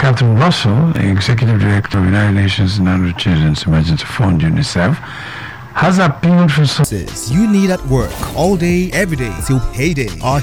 Catherine Russell, Executive Director of United Nations Underprivileged Children's Emergency Fund, UNICEF, has appealed for services you need at work all day, every day till payday are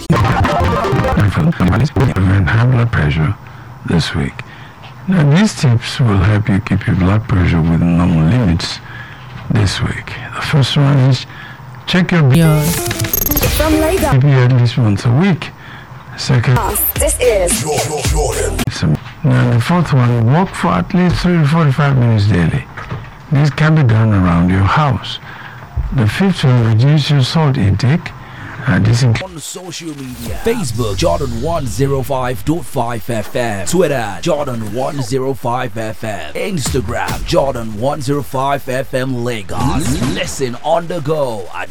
and high blood pressure this week. Now, these tips will help you keep your blood pressure within normal limits this week. The first one is check your From Lagos. BP at least once a week. Second, This is Jordan. Now, the fourth one, walk for at least 30 to 45 minutes daily. This can be done around your house. The fifth one, reduce your salt intake. This includes on social media: Facebook Jordan105.5 FM, Twitter Jordan105 FM, Instagram Jordan105 FM Lagos. Listen on the go at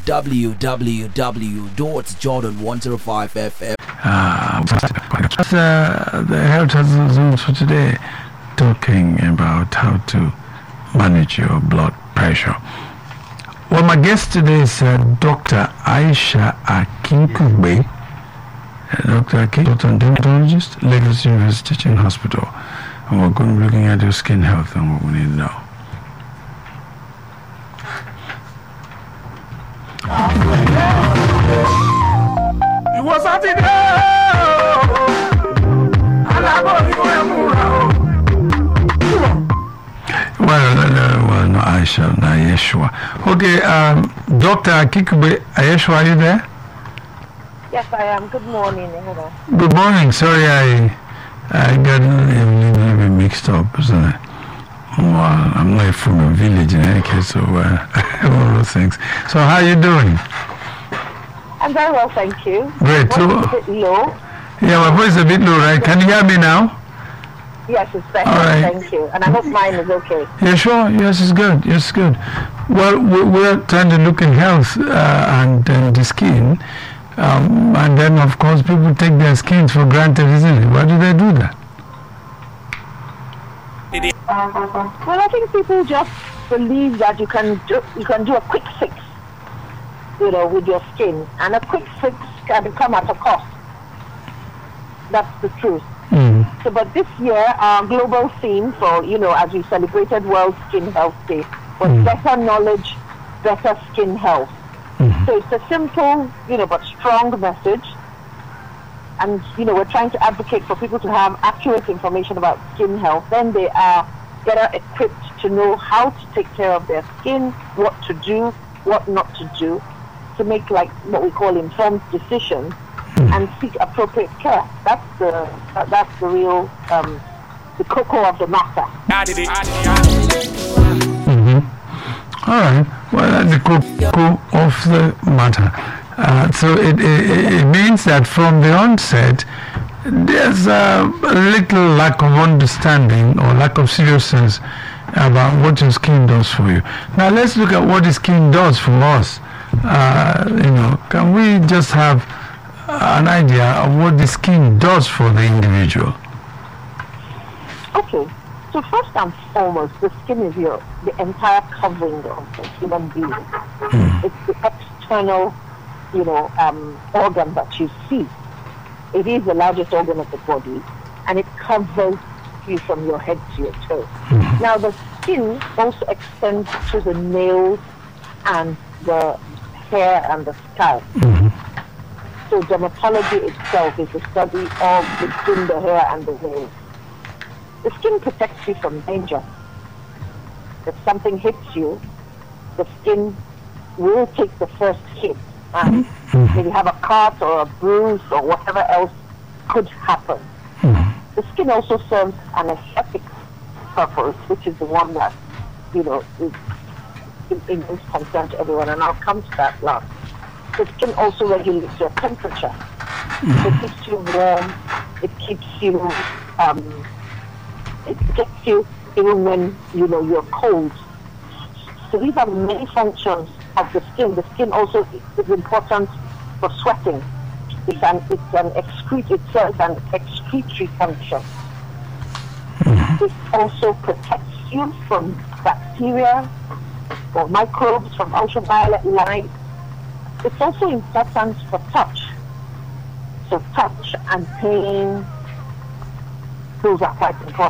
www.jordan105fm. The health hazard zones for today, talking about how to manage your blood pressure. Well, my guest today is Dr. Aisha Akinkugbe, Dr. Akinkugbe, dermatologist, Lagos University Teaching Hospital. And we're going to be looking at your skin health and what we need to know. It was Saturday. Well, no, Aisha, no, Yeshua. Okay, Dr. Akikube, Yeshua, are you there? Yes, I am. Good morning. Hello. Good morning. Sorry, I got a little bit mixed up, isn't it? Well, I'm not from a village in any case, so all those things. So, how are you doing? I'm very well, thank you. Great. My voice is a bit low. Yeah, my voice is a bit low, right? Can you hear me now? Yes, it's better. All right. Thank you. And I hope mine is okay. Yeah, sure. Yes, it's good. Yes, it's good. Well, we're trying to look in health and the skin. And then, of course, people take their skins for granted, isn't it? Why do they do that? Well, I think people just believe that you can do a quick fix, with your skin. And a quick fix can come at a cost. That's the truth. So, but this year, our global theme for, as we celebrated World Skin Health Day, was better knowledge, better skin health. So it's a simple, but strong message. And, we're trying to advocate for people to have accurate information about skin health. Then they are better equipped to know how to take care of their skin, what to do, what not to do, to make what we call informed decisions and seek appropriate care. That's the real the cocoa of the matter. All right. Well, that's the cocoa of the matter. So it means that from the onset, there's a little lack of understanding or lack of seriousness about what your skin does for you. Now let's look at what the skin does for us. Can we just have an idea of what the skin does for the individual? Okay. So first and foremost, the skin is the entire covering of the human being. It's the external, organ that you see. It is the largest organ of the body, and it covers you from your head to your toe. Now, the skin also extends to the nails and the hair and the scalp. So dermatology itself is the study of the skin, the hair, and the nails. The skin protects you from danger. If something hits you, the skin will take the first hit. And maybe have a cut or a bruise or whatever else could happen. The skin also serves an aesthetic purpose, which is the one that, is in concern to everyone, and I'll come to that last. The skin also regulates your temperature. It keeps you warm, it keeps you, it protects you even when, you're cold. So these are many functions of the skin. The skin also is important for sweating. It's an excretory function. It also protects you from bacteria or microbes from ultraviolet light. It's also important for touch. So touch and pain, those are quite important.